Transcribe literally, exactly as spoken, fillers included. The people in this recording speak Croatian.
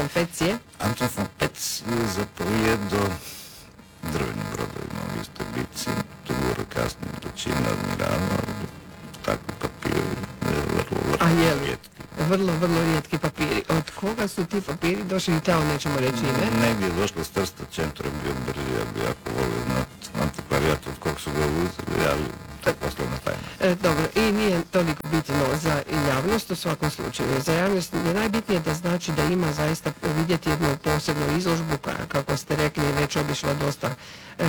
Fetz je? Anton von Fetz je zapovjedao drvenim brodovima u istoj bitci, to govore kasnije dočina admirala, takvi papiri, vrlo, vrlo A je li? rijetki. Vrlo, vrlo rijetki papiri. Od koga su ti papiri došli i tamo nećemo reći ime? Negdje je došlo s Trsta, Centro je bio brži, ja bi jako volio znati antikvarijat od kog su ga uzeli, ali to je poslovna tajna. E, dobro, i nije toliko bitno za javnost u svakom slučaju. Za javnost je najbitnije da znači da ima zaista vidjeti jednu posebnu izložbu koja, kako ste rekli, je već obišla dosta e,